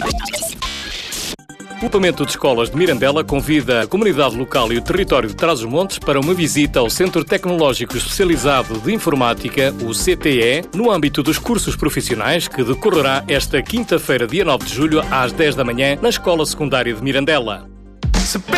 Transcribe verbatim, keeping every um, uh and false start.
O Agrupamento de Escolas de Mirandela convida a comunidade local e o território de Trás-os-Montes para uma visita ao Centro Tecnológico Especializado de Informática, o C T E, no âmbito dos cursos profissionais que decorrerá esta quinta-feira, dia nove de julho, às dez da manhã, na Escola Secundária de Mirandela.